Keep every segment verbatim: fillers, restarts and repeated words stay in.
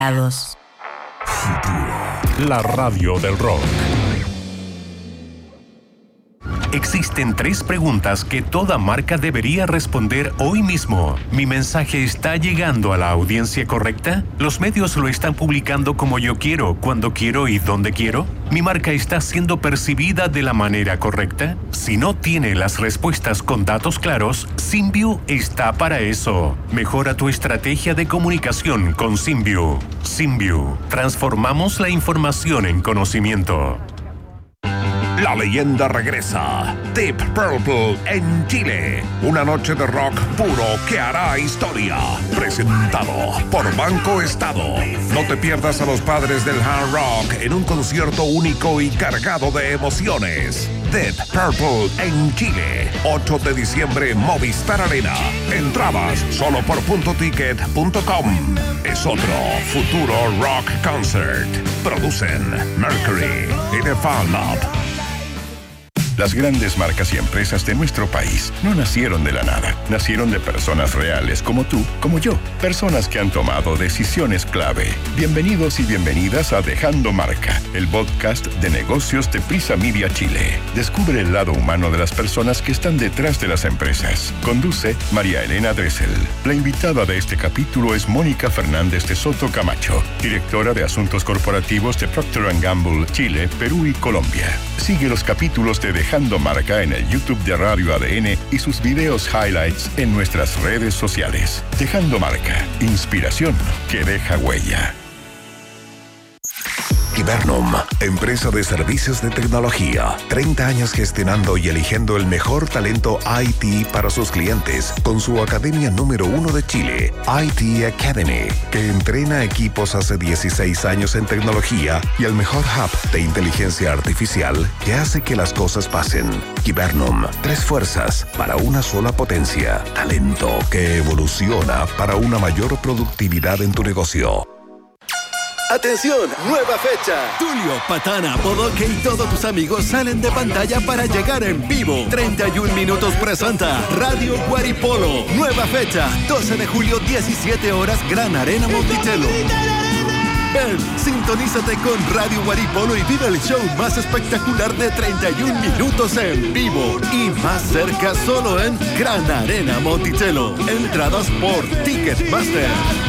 La radio del rock. Existen tres preguntas que toda marca debería responder hoy mismo. ¿Mi mensaje está llegando a la audiencia correcta? ¿Los medios lo están publicando como yo quiero, cuando quiero y donde quiero? ¿Mi marca está siendo percibida de la manera correcta? Si no tiene las respuestas con datos claros, Symbiu está para eso. Mejora tu estrategia de comunicación con Symbiu. Symbiu. Transformamos la información en conocimiento. La leyenda regresa. Deep Purple en Chile. Una noche de rock puro que hará historia. Presentado por Banco Estado. No te pierdas a los padres del hard rock en un concierto único y cargado de emociones. Deep Purple en Chile. ocho de diciembre, Movistar Arena. Entradas solo por punto ticket punto com. Es otro futuro rock concert. Producen Mercury y The Fan Lab. Las grandes marcas y empresas de nuestro país no nacieron de la nada. Nacieron de personas reales como tú, como yo. Personas que han tomado decisiones clave. Bienvenidos y bienvenidas a Dejando Marca, el podcast de negocios de Prisa Media Chile. Descubre el lado humano de las personas que están detrás de las empresas. Conduce María Elena Dressel. La invitada de este capítulo es Mónica Fernández de Soto Camacho, directora de Asuntos Corporativos de Procter and Gamble, Chile, Perú y Colombia. Sigue los capítulos de Dejando Marca en el YouTube de Radio A D N y sus videos highlights en nuestras redes sociales. Dejando Marca, inspiración que deja huella. Hibernum, empresa de servicios de tecnología. treinta años gestionando y eligiendo el mejor talento I T para sus clientes con su academia número uno de Chile, I T Academy, que entrena equipos hace dieciséis años en tecnología y el mejor hub de inteligencia artificial que hace que las cosas pasen. Hibernum, tres fuerzas para una sola potencia. Talento que evoluciona para una mayor productividad en tu negocio. ¡Atención! ¡Nueva fecha! Tulio, Patana, Bodoque y todos tus amigos salen de pantalla para llegar en vivo. treinta y un minutos presenta Radio Guaripolo. Nueva fecha, doce de julio, diecisiete horas, Gran Arena Monticello. Ven, sintonízate con Radio Guaripolo y vive el show más espectacular de treinta y un minutos en vivo. Y más cerca solo en Gran Arena Monticello. Entradas por Ticketmaster.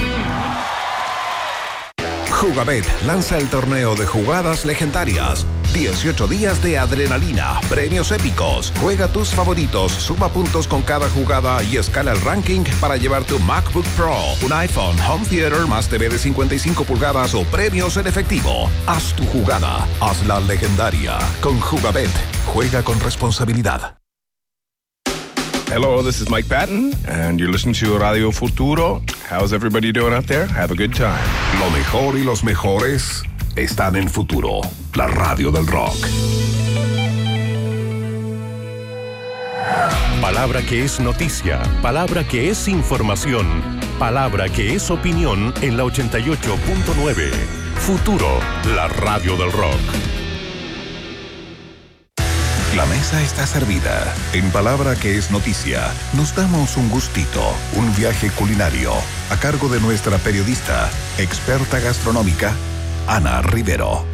Jugabet lanza el torneo de jugadas legendarias. dieciocho días de adrenalina, premios épicos. Juega tus favoritos, suma puntos con cada jugada y escala el ranking para llevar tu MacBook Pro, un iPhone, home theater más T V de cincuenta y cinco pulgadas o premios en efectivo. Haz tu jugada, hazla legendaria. Con Jugabet, juega con responsabilidad. Hello, this is Mike Patton, and you're listening to Radio Futuro. How's everybody doing out there? Have a good time. Lo mejor y los mejores están en Futuro, la radio del rock. Palabra que es noticia, palabra que es información, palabra que es opinión en la ochenta y ocho punto nueve. Futuro, la radio del rock. La mesa está servida. En Palabra que es noticia, nos damos un gustito, un viaje culinario, a cargo de nuestra periodista, experta gastronómica, Ana Rivero.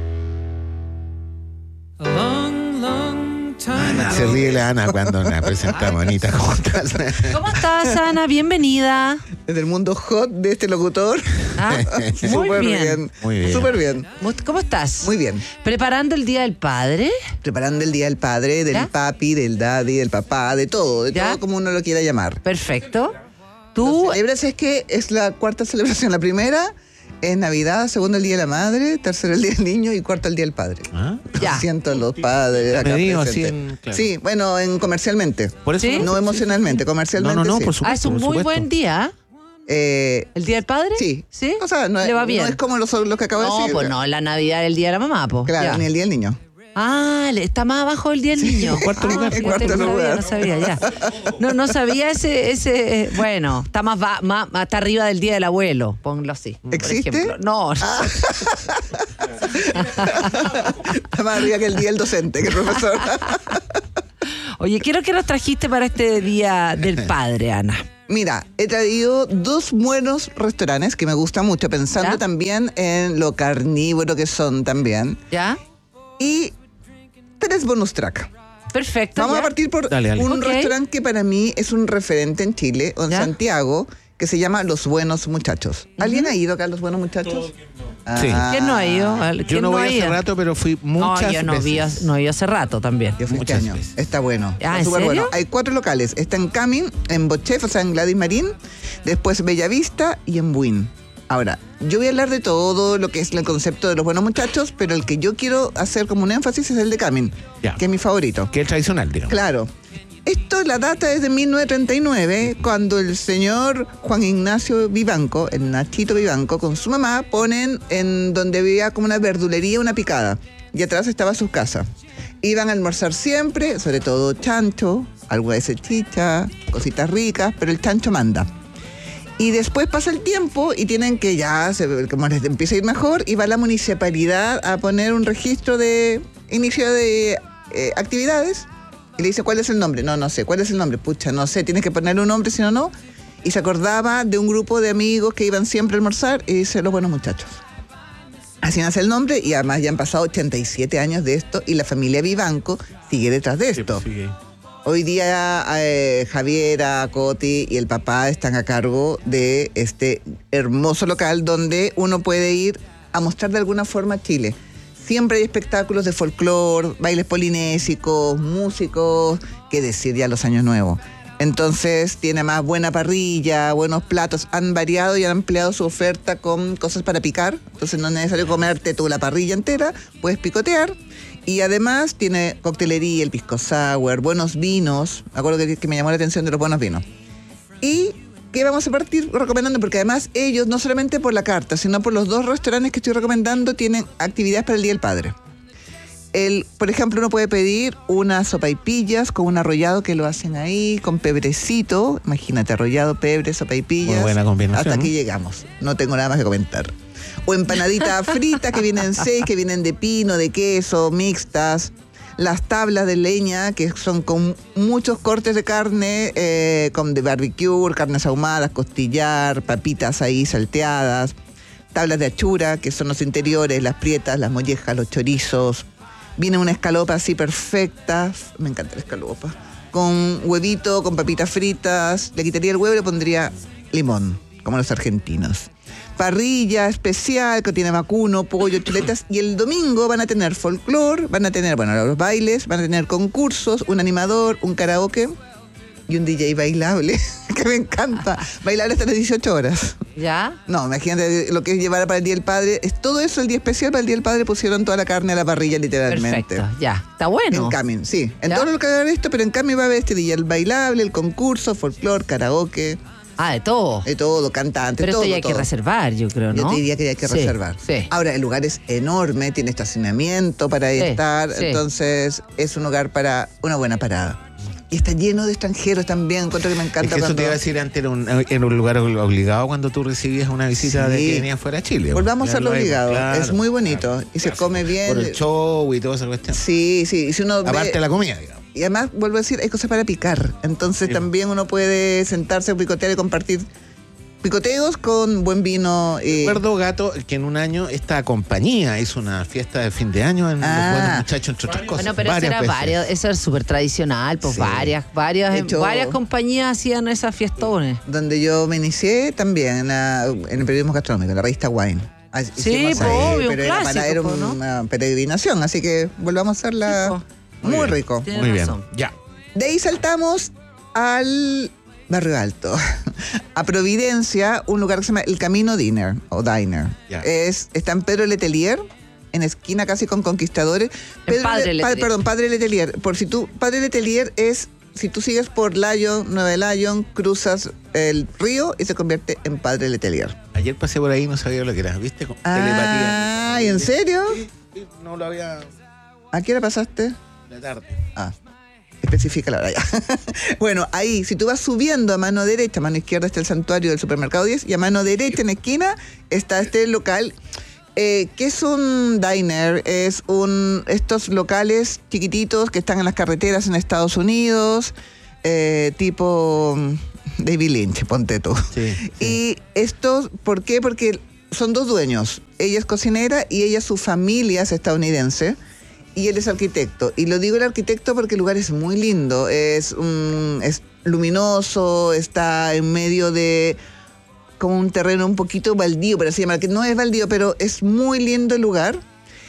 Ana, se ríe la Ana cuando la presentamos. Anita, ¿cómo estás? ¿Cómo estás, Ana? Bienvenida. Desde el mundo hot de este locutor. Ah, muy Súper bien. bien. Muy bien. Súper bien. ¿Cómo estás? Muy bien. ¿Preparando el Día del Padre? Preparando el Día del Padre, del ¿Ya? papi, del daddy, del papá, de todo, de ¿Ya? todo como uno lo quiera llamar. Perfecto. Tú... Lo celebras, es que es la cuarta celebración. La primera es Navidad, segundo el Día de la Madre, tercero el Día del Niño y cuarto el Día del Padre. ¿Ah? Ya. Siento los padres acá presentes. Así en, claro. Sí, bueno, en comercialmente. Por eso ¿Sí? No emocionalmente, comercialmente. No, no, no, sí. por supuesto. Ah, es un muy buen día. Eh, ¿El Día del Padre? Sí. ¿Sí? O sea, no es, ¿Le va bien? No es como lo, lo que acabo no, de decir. No, pues no, la Navidad es el Día de la mamá, pues. Claro, ya. ni el Día del Niño. Ah, está más abajo del Día del Niño. Sí, cuarto lugar. Ah, cuarto no lugar. Sabía, no sabía, ya. No, no sabía ese, ese bueno, está más, va, más, más está arriba del Día del Abuelo, ponlo así. ¿Existe? Por ejemplo. No. Ah. Está más arriba que el Día del Docente, que el profesor. Oye, ¿qué es lo que nos trajiste para este Día del Padre, Ana? Mira, he traído dos buenos restaurantes que me gustan mucho, pensando ¿Ya? también en lo carnívoro que son también. ¿Ya? Y tres bonus track. Perfecto. Vamos ¿ya? a partir por dale, dale. un okay. restaurante que para mí es un referente en Chile, o en ¿Ya? Santiago, que se llama Los Buenos Muchachos. Uh-huh. ¿Alguien ha ido acá a Los Buenos Muchachos? Ah. Sí. ¿Quién no ha ido? ¿Quién yo no voy no hace rato, pero fui muchas no, yo no veces. Vi, no vi hace rato también. Yo fui muchas este año. Veces. Está bueno. Ah, Está súper bueno. Hay cuatro locales. Está en Camin, en Bochef, o sea, en Gladys Marín, después Bellavista y en Buin. Ahora, yo voy a hablar de todo lo que es el concepto de Los Buenos Muchachos, pero el que yo quiero hacer como un énfasis es el de Camin, ya. que es mi favorito. Que es el tradicional, digamos. Claro. Esto, la data es de mil novecientos treinta y nueve, cuando el señor Juan Ignacio Vivanco, el Nachito Vivanco, con su mamá, ponen en donde había como una verdulería, una picada. Y atrás estaba su casa. Iban a almorzar siempre, sobre todo chancho, algo de salchicha, cositas ricas, pero el chancho manda. Y después pasa el tiempo y tienen que ya, se, como les empieza a ir mejor, y va la municipalidad a poner un registro de inicio de eh, actividades. Y le dice, ¿cuál es el nombre? No, no sé. ¿Cuál es el nombre? Pucha, no sé. Tienes que ponerle un nombre, si no, no. Y se acordaba de un grupo de amigos que iban siempre a almorzar y dice, Los Buenos Muchachos. Así nace el nombre y además ya han pasado ochenta y siete años de esto y la familia Vivanco sigue detrás de esto. Sí, pues, hoy día eh, Javiera, Coti y el papá están a cargo de este hermoso local donde uno puede ir a mostrar de alguna forma Chile. Siempre hay espectáculos de folclore, bailes polinésicos, músicos, qué decir ya los años nuevos. Entonces tiene más buena parrilla, buenos platos. Han variado y han ampliado su oferta con cosas para picar. Entonces no es necesario comerte tú la parrilla entera, puedes picotear. Y además tiene coctelería, el pisco sour, buenos vinos. Me acuerdo que, que me llamó la atención de los buenos vinos. Y que vamos a partir recomendando, porque además ellos, no solamente por la carta, sino por los dos restaurantes que estoy recomendando, tienen actividades para el Día del Padre. El, por ejemplo, uno puede pedir unas sopaipillas con un arrollado que lo hacen ahí, con pebrecito. Imagínate, arrollado, pebre, sopaipillas. Muy buena combinación. Hasta aquí llegamos. No tengo nada más que comentar. O empanaditas fritas que vienen seis, que vienen de pino, de queso, mixtas. Las tablas de leña, que son con muchos cortes de carne, eh, con de barbecue, carnes ahumadas, costillar, papitas ahí salteadas. Tablas de achura, que son los interiores, las prietas, las mollejas, los chorizos. Viene una escalopa así perfecta, me encanta la escalopa, con huevito, con papitas fritas. Le quitaría el huevo y le pondría limón, como los argentinos. Parrilla especial que tiene vacuno, pollo, chuletas. Y el domingo van a tener folclore, van a tener, bueno, los bailes, van a tener concursos, un animador, un karaoke y un D J bailable, que me encanta. Bailable hasta las dieciocho horas. ¿Ya? No, imagínate lo que es llevar para el Día del Padre. Es todo eso, el día especial para el Día del Padre pusieron toda la carne a la parrilla, literalmente. Perfecto, ya. Está bueno. En Camin, sí. En ¿Ya? todo lo que va a haber esto, pero en Camin va a haber este día, el bailable, el concurso, folclore, karaoke. Ah, de todo. De todo, cantante, pero todo. Pero esto ya hay todo. que reservar, yo creo, ¿no? Yo te diría que hay que sí, reservar. Sí. Ahora, el lugar es enorme, tiene estacionamiento para sí, estar, sí. Entonces es un lugar para una buena parada. Y está lleno de extranjeros también, encuentro que me encanta. Es que eso cuando... te iba a decir antes, en un, en un lugar obligado cuando tú recibías una visita sí. de que venía fuera de Chile. Volvamos a hacerlo obligado, claro, es muy bonito claro, y se claro. come bien. Por el show y toda esa cuestión. Sí, sí. Y si uno aparte ve... de la comida, digamos. Y además, vuelvo a decir, hay cosas para picar. Entonces sí. también uno puede sentarse, picotear y compartir picoteos con buen vino. Eh. Recuerdo, Gato, que en un año esta compañía hizo una fiesta de fin de año en ah. Los Buenos Muchachos, entre otras cosas. Bueno, pero eso era, varios, eso era súper tradicional, pues sí. varias, varias, hecho, varias compañías hacían esas fiestones. Donde yo me inicié también en, la, en el periodismo gastronómico, en la revista Wine. Sí, pues, obvio, pero un era, clásico, para, era ¿no? una peregrinación, así que volvamos a hacerla rico. muy, muy rico. Tienes muy razón. bien, ya. De ahí saltamos al Barrio Alto, a Providencia, un lugar que se llama El Camino Diner, o Diner. Yeah. Es, está en Pedro Letelier, en esquina casi con Conquistadores. Pedro Padre Le, Letelier. Perdón, Padre Letelier. Por si tú, Padre Letelier es, si tú sigues por Lyon, Nueva Lyon, cruzas el río y se convierte en Padre Letelier. Ayer pasé por ahí y no sabía lo que era, ¿viste? Con ah, telepatía. ¿Y en serio? Sí, sí, no lo había... ¿A qué hora pasaste? La tarde. Ah. Especifica la hora ya. Bueno, ahí, si tú vas subiendo a mano derecha, a mano izquierda está el santuario del Supermercado diez y a mano derecha en la esquina está este local, eh, que es un diner, es un estos locales chiquititos que están en las carreteras en Estados Unidos, eh, tipo, David Lynch, ponte tú. Sí, sí. Y esto, ¿por qué? Porque son dos dueños. Ella es cocinera y ella, su familia es estadounidense. Y él es arquitecto. Y lo digo el arquitecto porque el lugar es muy lindo. Es, um, es luminoso, está en medio de como un terreno un poquito baldío, por así llamar, que no es baldío, pero es muy lindo el lugar.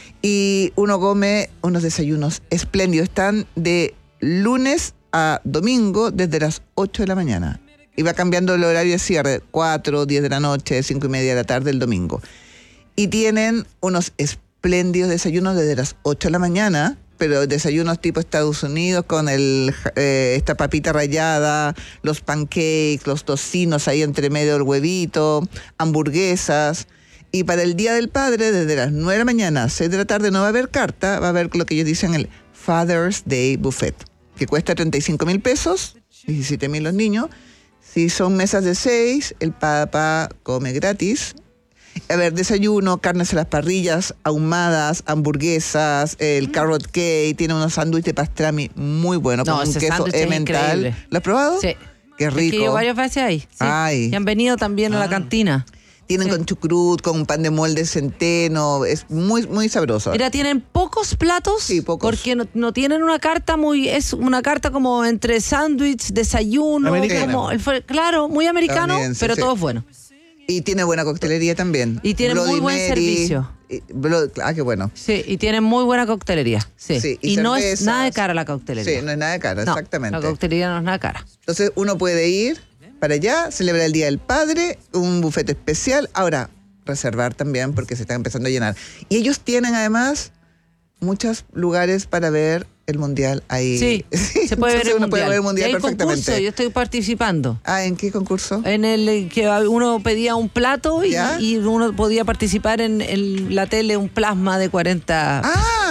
Y uno come unos desayunos espléndidos. Están de lunes a domingo desde las ocho de la mañana. Y va cambiando el horario de cierre, cuatro, diez de la noche, cinco y media de la tarde el domingo. Y tienen unos espléndidos desayunos desde las ocho de la mañana, pero desayunos tipo Estados Unidos con el eh, esta papita rallada, los pancakes, los tocinos ahí entre medio del huevito, hamburguesas. Y para el Día del Padre, desde las nueve de la mañana a seis de la tarde no va a haber carta, va a haber lo que ellos dicen el Father's Day Buffet, que cuesta treinta y cinco mil pesos, diecisiete mil los niños. Si son mesas de seis, el papá come gratis. A ver, desayuno, carnes a las parrillas, ahumadas, hamburguesas, el carrot cake, tiene unos sándwiches de pastrami muy buenos, No, con un ese queso sándwich es emmental. increíble. ¿Lo has probado? Sí. Qué rico. Es que yo varias veces ahí. Sí. Ay. Y han venido también a la cantina. Tienen Sí. con chucrut, con un pan de molde centeno, es muy, muy sabroso. Mira, tienen pocos platos. Sí, pocos. Porque no, no tienen una carta muy, es una carta como entre sándwich, desayuno, Americana. como, el fue- claro, muy americano, Estadounidense, pero sí. todo es bueno. Y tiene buena coctelería también. Y tiene Bloody muy buen Mary, servicio. y Blo- ah, qué bueno. Sí, y tienen muy buena coctelería. Sí. Sí, y y no es cervezas. nada de cara la coctelería. Sí, no es nada de cara, No, exactamente. La coctelería no es nada cara. Entonces uno puede ir para allá, celebrar el Día del Padre, un buffet especial. Ahora, reservar también porque se está empezando a llenar. Y ellos tienen además muchos lugares para ver el mundial ahí. Sí, se puede ver Entonces el uno mundial. puede ver el Y mundial hay perfectamente. concurso, yo estoy participando. Ah, ¿en qué concurso? En el que uno pedía un plato y, ¿Ya? y uno podía participar en, en la tele, un plasma de cuarenta.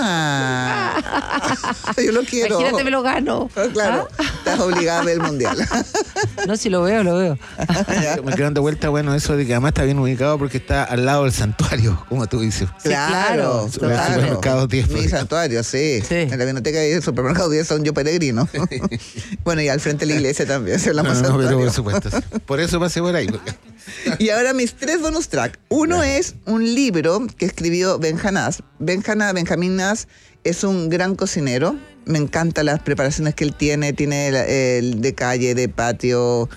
Ah, yo lo quiero. Imagínate, me lo gano. Ah, claro, estás obligada a ver el mundial. No, si lo veo, lo veo. Me quedan de vuelta, bueno, eso de que además está bien ubicado porque está al lado del santuario, como tú dices. Claro, claro, claro. Supermercado diez, por Mi ejemplo. santuario, sí. Sí. En la biblioteca y el supermercado diez son yo peregrino. Bueno, y al frente de la iglesia también se No, hablamos no, pero santuario. por supuesto. sí. Por eso pasé por ahí. porque- Y ahora mis tres bonus track. Uno es un libro que escribió Benjanás. Benjana, Benjamín Nas es un gran cocinero. Me encantan las preparaciones que él tiene. Tiene el, el de calle, de patio,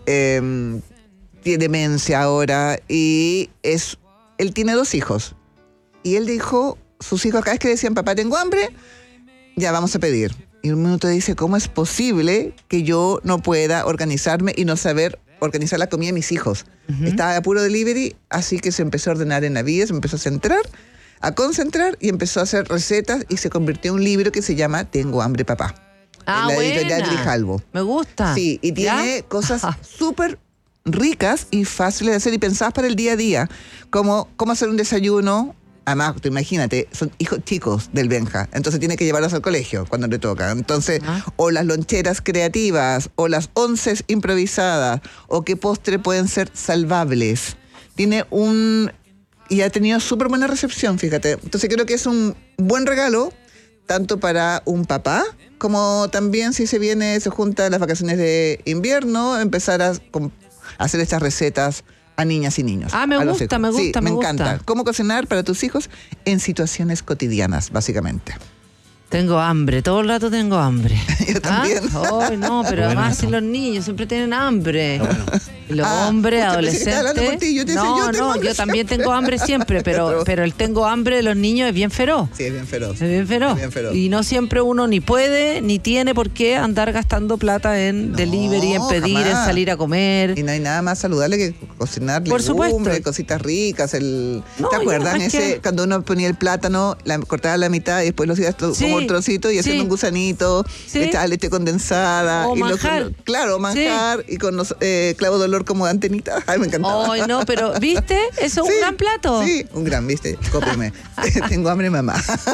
eh, tiene demencia ahora. Y es él tiene dos hijos. Y él dijo, sus hijos cada vez que decían, papá, tengo hambre, ya vamos a pedir. Y un minuto dice, ¿cómo es posible que yo no pueda organizarme y no saber organizar la comida de mis hijos? Uh-huh. Estaba a puro delivery, así que se empezó a ordenar en la vida, se empezó a centrar, a concentrar y empezó a hacer recetas y se convirtió en un libro que se llama Tengo hambre, papá. Ah, en la editorial buena. Grijalbo. Me gusta. Sí, y tiene ¿Ya? cosas súper ricas y fáciles de hacer y pensadas para el día a día, como cómo hacer un desayuno. Además, tú imagínate, son hijos chicos del Benja, entonces tiene que llevarlos al colegio cuando le toca. Entonces, ah. o las loncheras creativas, o las onces improvisadas, o qué postre pueden ser salvables. Tiene un... y ha tenido súper buena recepción, fíjate. Entonces creo que es un buen regalo, tanto para un papá, como también si se viene, se juntan las vacaciones de invierno, empezar a, a hacer estas recetas a niñas y niños. Ah, me gusta, me gusta, sí, me, me gusta. encanta. Cómo cocinar para tus hijos en situaciones cotidianas, básicamente. Tengo hambre, todo el rato tengo hambre. Yo también. ¿Ah? Oh, no, pero Bueno, además eso. si los niños siempre tienen hambre. Bueno. Los Ah, hombres, pucha, pensé que estaba hablando adolescentes. por ti, yo te decía, no, yo tengo no, hambre yo también siempre. tengo hambre siempre, pero, pero el tengo hambre de los niños es bien feroz. Sí, es bien feroz. Es bien feroz. Es bien feroz. Y no siempre uno ni puede ni tiene por qué andar gastando plata en No, delivery, en pedir, jamás. en salir a comer. Y no hay nada más saludable que cocinar Por legumbres, supuesto. cositas ricas. El... No, ¿Te y acuerdas? además Ese, que- cuando uno ponía el plátano, la, cortaba la mitad y después lo hacía Sí, como un trocito y sí. haciendo un gusanito, Sí. le echaba leche condensada. O y lo- manjar. claro, manjar y con los eh, clavos de olor como de antenita. Ay, me encantaba. Ay, no, pero ¿viste? Eso es Sí, un gran plato. Sí, un gran, ¿viste? Cópiame. Tengo hambre, mamá.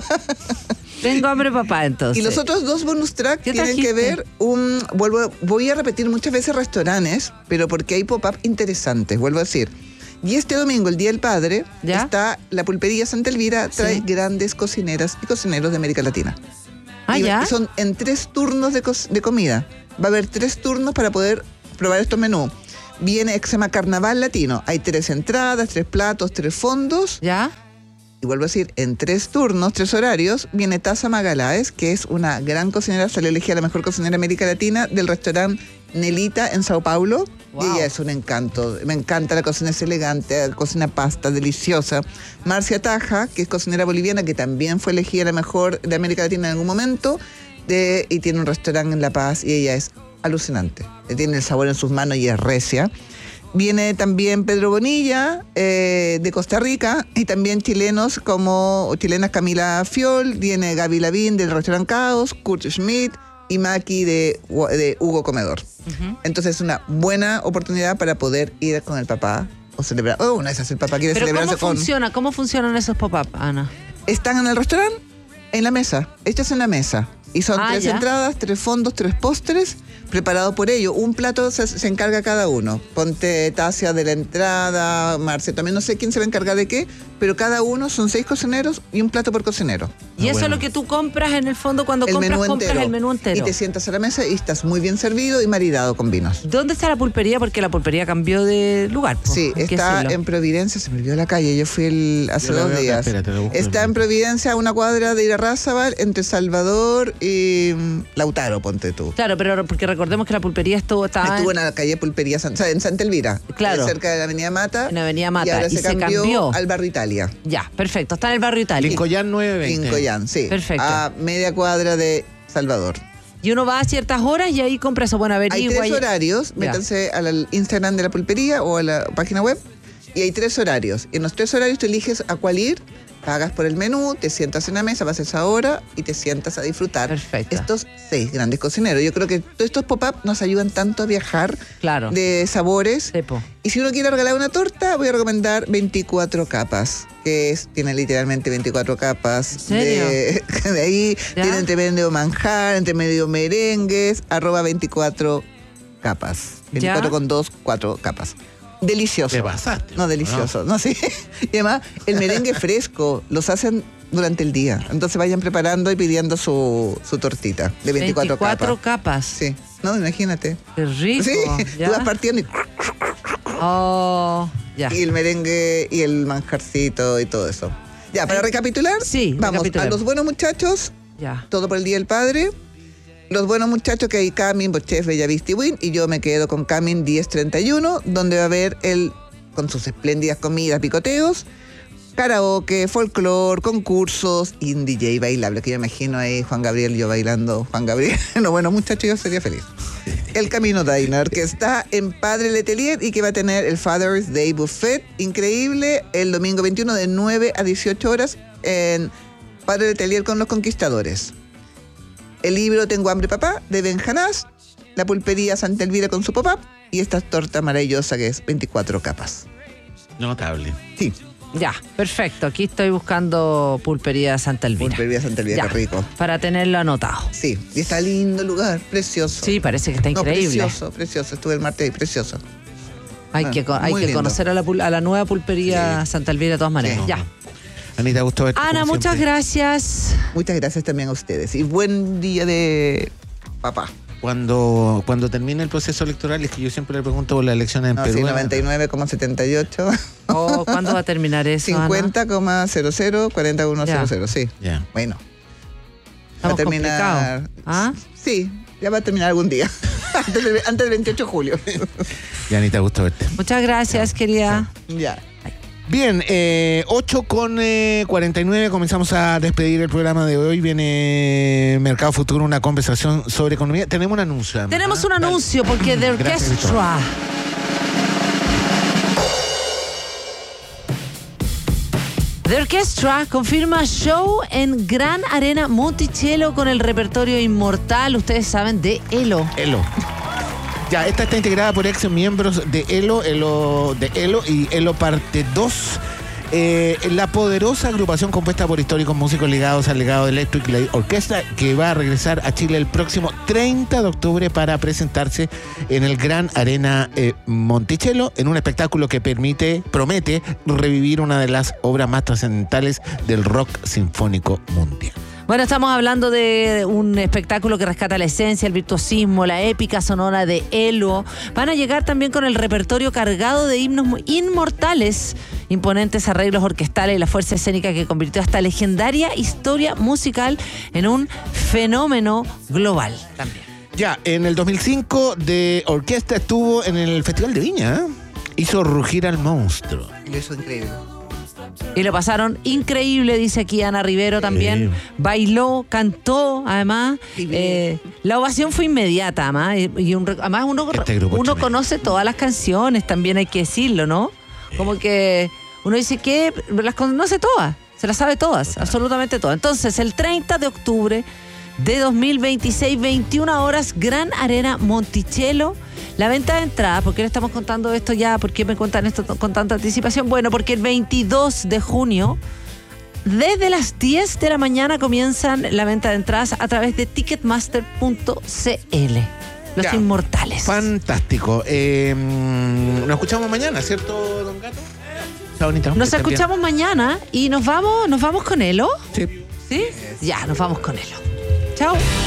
Tengo hambre, papá, entonces. Y los otros dos bonus track ¿Qué tienen trajiste? que ver un... vuelvo Voy a repetir muchas veces restaurantes, pero porque hay pop-up interesantes, vuelvo a decir. Y este domingo, el Día del Padre, ¿Ya? está la pulpería Santa Elvira, trae Sí. grandes cocineras y cocineros de América Latina. Ah, y ya. son en tres turnos de, co- de comida. Va a haber tres turnos para poder probar estos menús. Viene, que se llama Carnaval Latino. Hay tres entradas, tres platos, tres fondos. ¿Ya? Y vuelvo a decir, en tres turnos, tres horarios, viene Taza Magaláes, que es una gran cocinera, salió elegida la mejor cocinera de América Latina, del restaurante Nelita en Sao Paulo. Wow. Y ella es un encanto. Me encanta, la cocina es elegante, cocina pasta, deliciosa. Marcia Taja, que es cocinera boliviana, que también fue elegida la mejor de América Latina en algún momento, de, y tiene un restaurante en La Paz, y ella es alucinante. Tiene el sabor en sus manos y es recia. Viene también Pedro Bonilla, eh, de Costa Rica, y también chilenos como chilenas Camila Fiol, viene Gaby Lavín del restaurante Caos, Kurt Schmidt y Maki de, de Hugo Comedor. Uh-huh. Entonces es una buena oportunidad para poder ir con el papá o celebrar. Oh, una de esas el papá quiere ¿Pero celebrarse cómo con... funciona? ¿Cómo funcionan esos pop-up, Ana? Están en el restaurante, en la mesa, hechas en la mesa. Y son ah, tres ¿ya? entradas, tres fondos, tres postres, preparados por ello. Un plato se, se encarga cada uno. Ponte Tasia de la entrada, Marce, también no sé quién se va a encargar de qué, pero cada uno son seis cocineros y un plato por cocinero. Y ah, eso bueno. es lo que tú compras en el fondo cuando el compras, menú compras entero. el menú entero. Y te sientas a la mesa y estás muy bien servido y maridado con vinos. ¿Dónde está la pulpería? Porque la pulpería cambió de lugar. ¿Po? Sí, está en Providencia, se me olvidó la calle, yo fui el, hace yo dos días. Acá, espérate, está en Providencia, a una cuadra de Irarrázaval, entre Salvador y Lautaro, ponte tú. Claro, pero porque recordemos que la pulpería estuvo... Estaba estuvo en la calle Pulpería, o sea, en Santa Elvira. Claro. Cerca de la Avenida Mata. En la Avenida Mata. Y ahora y se, se cambió, cambió al Barrio Italia. Ya, perfecto. Está en el Barrio Italia. Lincollán nueve veinte. Lincollán, sí. Perfecto. A media cuadra de Salvador. Y uno va a ciertas horas y ahí compra eso. Bueno, averigua. Hay tres y... horarios. Ya. Métanse al Instagram de la pulpería o a la página web. Y hay tres horarios. En los tres horarios tú eliges a cuál ir. Pagas por el menú, te sientas en la mesa, vas a esa hora y te sientas a disfrutar. Perfecto. Estos seis grandes cocineros. Yo creo que todos estos pop-up nos ayudan tanto a viajar claro. de sabores. Sepo. Y si uno quiere regalar una torta, voy a recomendar veinticuatro capas, que es, tiene literalmente veinticuatro capas. ¿En serio? De, de ahí ¿Ya? tiene entre medio manjar, entre medio merengues, arroba veinticuatro capas. veinticuatro ¿Ya? Con dos, cuatro capas. Delicioso. Te pasaste. No, delicioso. No, no sí. Y además, el merengue fresco los hacen durante el día. Entonces vayan preparando y pidiendo su, su tortita de veinticuatro, veinticuatro capas. capas. Sí. No, imagínate. Qué rico. Sí. ¿Ya? Tú vas partiendo y... Oh, ya. Y el merengue y el manjarcito y todo eso. Ya, para recapitular. Sí, vamos a los buenos muchachos. Ya. Todo por el Día del Padre. Los buenos muchachos que hay Camin, Bochef, Bellavista y Win, y yo me quedo con Camin diez treinta y uno, donde va a haber el, con sus espléndidas comidas, picoteos, karaoke, folclore, concursos y un D J bailable, que yo imagino ahí Juan Gabriel, yo bailando Juan Gabriel. Los buenos muchachos, yo sería feliz. El Camino Diner, que está en Padre Letelier y que va a tener el Father's Day Buffet, increíble, el domingo veintiuno de nueve a dieciocho horas en Padre Letelier con los Conquistadores. El libro Tengo hambre papá, de Ben Janás, la pulpería Santa Elvira con su pop-up y esta torta maravillosa que es veinticuatro capas. Notable. Sí. Ya, perfecto. Aquí estoy buscando pulpería Santa Elvira. Pulpería Santa Elvira, ya, qué rico. Para tenerlo anotado. Sí, y está lindo el lugar, precioso. Sí, parece que está increíble. No, precioso, precioso. Estuve el martes ahí, precioso. Hay ah, que, hay que conocer a la, a la nueva pulpería sí. Santa Elvira de todas maneras. Sí. Ya. Anita, gusto verte. Ana, muchas siempre. gracias. Muchas gracias también a ustedes. Y buen día de papá. Cuando, cuando termine el proceso electoral, es que yo siempre le pregunto por las elecciones en no, Perú. Sí, noventa y nueve coma setenta y ocho. Oh, ¿cuándo va a terminar eso, cincuenta coma cero cero, cuarenta coma cero cero, sí. Ya. Bueno. Estamos va a terminar. ¿Ah? Sí, ya va a terminar algún día. antes, del, antes del veintiocho de julio. Ya, Anita, gusto verte. Muchas gracias, Chao. querida. Chao. Ya. Bien, eh, ocho con cuarenta y nueve, comenzamos a despedir el programa de hoy. Viene Mercado Futuro, una conversación sobre economía. Tenemos un anuncio. Además. Tenemos un anuncio Dale. porque The Orchestra... The Orchestra confirma show en Gran Arena Monticello con el repertorio inmortal, ustedes saben, de Elo. Elo. Ya, esta está integrada por ex miembros de Elo, Elo de Elo y Elo Parte dos. Eh, la poderosa agrupación compuesta por históricos músicos ligados al legado de Electric Light Orchestra, que va a regresar a Chile el próximo treinta de octubre para presentarse en el Gran Arena eh, Monticello, en un espectáculo que permite, promete revivir una de las obras más trascendentales del rock sinfónico mundial. Bueno, estamos hablando de un espectáculo que rescata la esencia, el virtuosismo, la épica sonora de Elo. Van a llegar también con el repertorio cargado de himnos inmortales, imponentes arreglos orquestales y la fuerza escénica que convirtió esta legendaria historia musical en un fenómeno global también. Ya, en el dos mil cinco de orquesta estuvo en el Festival de Viña, ¿eh? Hizo rugir al monstruo. Eso es increíble. Y lo pasaron increíble, dice aquí Ana Rivero también. Sí. Bailó, cantó, además. Eh, la ovación fue inmediata, además. Y un, además uno, este uno conoce todas las canciones, también hay que decirlo, ¿no? Como que uno dice que las conoce todas, se las sabe todas, absolutamente todas. Entonces, el treinta de octubre de dos mil veintiséis, veintiuna horas, Gran Arena Monticello. La venta de entradas, ¿por qué le estamos contando esto ya? ¿Por qué me cuentan esto con tanta anticipación? Bueno, porque el veintidós de junio, desde las diez de la mañana, comienzan la venta de entradas a través de ticketmaster punto c l. Los ya, inmortales. Fantástico. Eh, nos escuchamos mañana, ¿cierto, don Gato? Chao, bonita. Nos escuchamos bien. mañana y nos vamos, nos vamos con Elo. Sí. ¿Sí? Ya, nos vamos con Elo. Chao.